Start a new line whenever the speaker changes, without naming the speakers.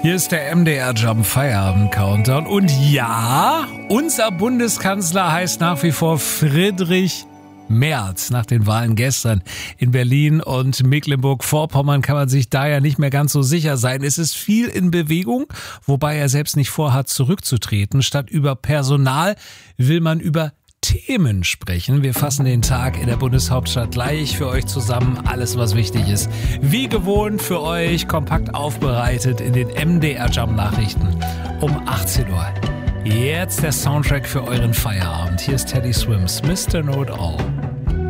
Hier ist der MDR Jump Feierabend Countdown. Und ja, unser Bundeskanzler heißt nach wie vor Friedrich Merz. Nach den Wahlen gestern in Berlin und Mecklenburg-Vorpommern kann man sich da ja nicht mehr ganz so sicher sein. Es ist viel in Bewegung, wobei er selbst nicht vorhat, zurückzutreten. Statt über Personal will man über Themen sprechen. Wir fassen den Tag in der Bundeshauptstadt gleich für euch zusammen. Alles, was wichtig ist. Wie gewohnt für euch, kompakt aufbereitet in den MDR Jump Nachrichten um 18 Uhr. Jetzt der Soundtrack für euren Feierabend. Hier ist Teddy Swims, Mr. Know It All.